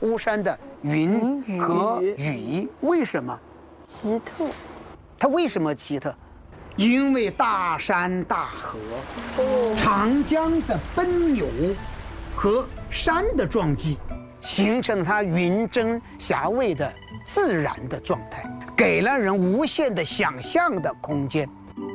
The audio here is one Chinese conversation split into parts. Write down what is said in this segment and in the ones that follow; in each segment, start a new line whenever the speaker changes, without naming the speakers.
巫山的云和雨，为什么？
奇特。
它为什么奇特？因为大山大河、长江的奔流和山的撞击，形成了它云蒸霞蔚的自然的状态，给了人无限的想象的空间。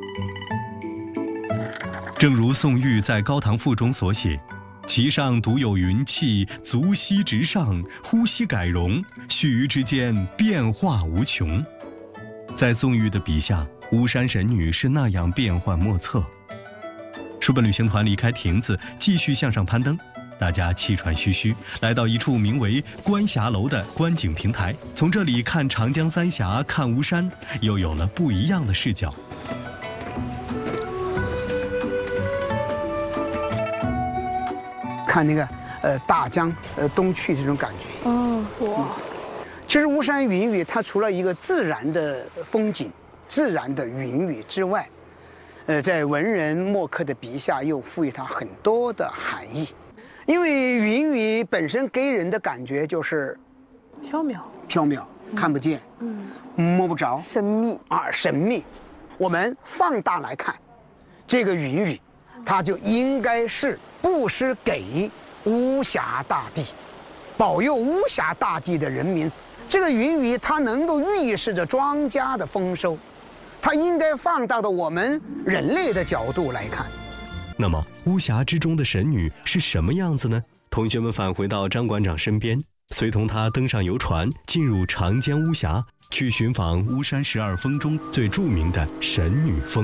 正如宋玉在《高唐赋》中所写：“其上独有云气，足息直上，呼吸改容，须臾之间，变化无穷。”在宋玉的笔下，巫山神女是那样变幻莫测。书本旅行团离开亭子，继续向上攀登。大家气喘吁吁，来到一处名为观霞楼的观景平台。从这里看长江三峡，看巫山，又有了不一样的视角。
看那个大江东去这种感觉。
哇！
其实巫山云雨，它除了一个自然的风景、自然的云雨之外，在文人墨客的笔下又赋予它很多的含义。因为云雨本身给人的感觉就是
缥缈，
看不见，摸不着，
神秘
啊，神秘。我们放大来看，这个云雨，它就应该是布施给巫峡大地，保佑巫峡大地的人民。这个云雨它能够预示着庄稼的丰收，它应该放大到我们人类的角度来看。
那么巫峡之中的神女是什么样子呢？同学们返回到张馆长身边，随同他登上游船，进入长江巫峡，去寻访巫山12峰中最著名的神女峰。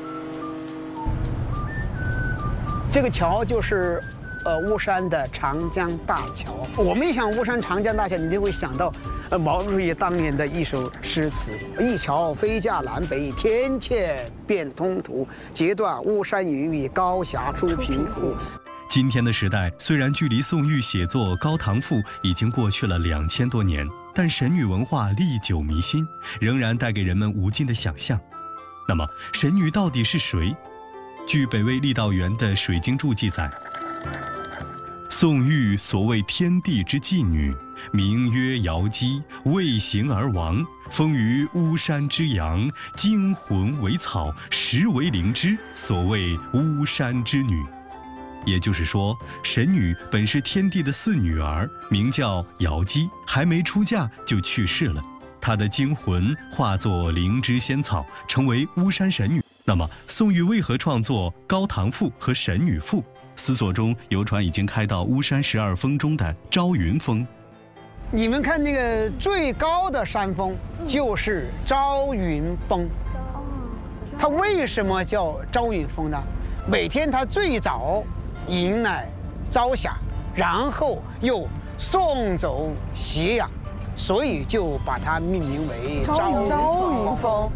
这个桥就是巫山的长江大桥。我们一想巫山长江大桥，你就会想到毛主席当年的一首诗词：一桥飞架南北，天堑变通途，截断巫山云雨，高峡出平湖。
今天的时代，虽然距离宋玉写作《高唐赋》已经过去了2000多年，但神女文化历久弥新，仍然带给人们无尽的想象。那么，神女到底是谁？据北魏郦道元的《水经注》记载，宋玉所谓天地之妓女，名曰瑶姬，未行而亡，封于巫山之阳，精魂为草，实为灵芝，所谓巫山之女。也就是说，神女本是天帝的4女儿，名叫瑶姬，还没出嫁就去世了。她的精魂化作灵芝仙草，成为巫山神女。那么，宋玉为何创作《高唐赋》和《神女赋》？思索中，游船已经开到巫山12峰中的朝云峰。
你们看那个最高的山峰就是朝云峰。它为什么叫朝云峰呢？每天它最早迎来朝霞，然后又送走斜阳，所以就把它命名为朝云峰。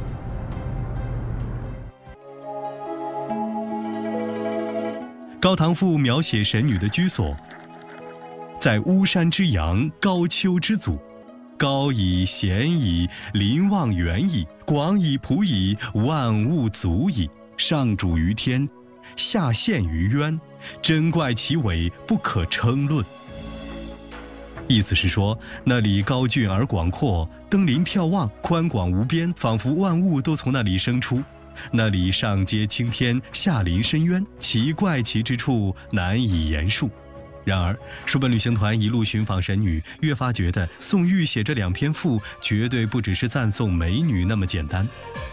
《高唐赋》描写神女的居所，在巫山之阳，高丘之祖，高矣，险矣，临望远矣，广矣，普矣，万物足矣。上主于天，下陷于渊，珍怪其伟，不可称论。意思是说，那里高峻而广阔，登临眺望，宽广无边，仿佛万物都从那里生出。那里上接青天，下临深渊，其怪奇之处难以言述。然而，书本旅行团一路寻访神女，越发觉得宋玉写这2篇赋绝对不只是赞颂美女那么简单。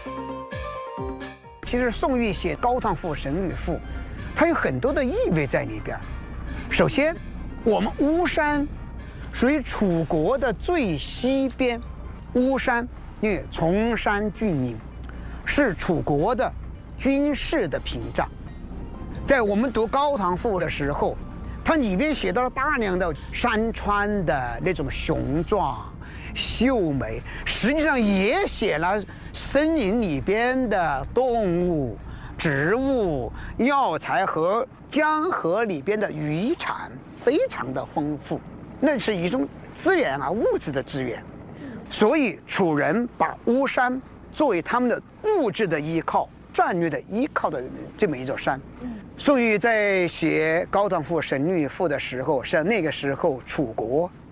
其实宋玉写《高唐赋》《神女赋》，它有很多的意味在里边。首先，我们巫山属于楚国的最西边，巫山因为崇山峻岭，是楚国的军事的屏障。在我们读《高唐赋》的时候，它里面写到了大量的山川的那种雄壮、秀美，实际上也写了森林里边的动物、植物、药材和江河里边的渔产，非常的丰富。那是一种资源啊，物质的资源。所以楚人把巫山作为他们的物质的依靠、战略的依靠的这么一座山。宋玉在写《高唐赋》《神女赋》的时候，是那个时候楚国